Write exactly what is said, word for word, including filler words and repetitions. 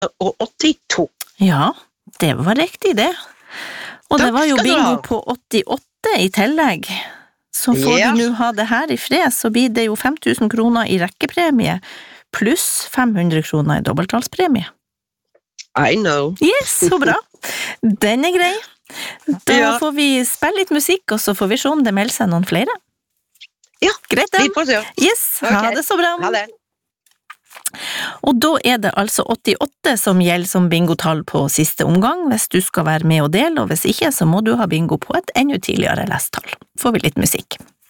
åttito. Ja, det var riktig det. Og Takk det var jo skal du bingo ha. på åttiåtte i tillegg. Så får Ja. du nå ha det her i fred, så blir det jo fem tusen kroner i rekkepremie, pluss fem hundre kroner i dobbelttalspremie. I know. Yes, så bra. Den er grei. Da Ja. får vi spille litt musikk, og så får vi se om det melder seg noen flere. Ja, Greit vi da. får se. Yes, ha Ok. det så bra. Ha det. Og da er det altså åttiåtte som gjelder som bingotall på siste omgang, hvis du skal være med og dele, og hvis ikke så må du ha bingo på et enda tidligere lesttall. Får vi litt musikk.